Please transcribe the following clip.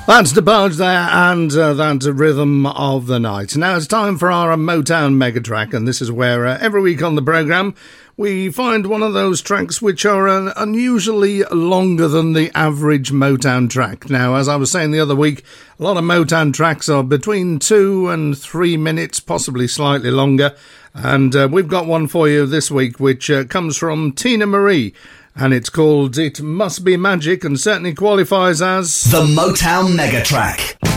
That's the Barge there, and that's Rhythm of the Night. Now it's time for our Motown Megatrack, and this is where every week on the programme we find one of those tracks which are unusually longer than the average Motown track. Now, as I was saying the other week, a lot of Motown tracks are between 2 and 3 minutes, possibly slightly longer, and we've got one for you this week which comes from Tina Marie. And it's called It Must Be Magic and certainly qualifies as the Motown Megatrack.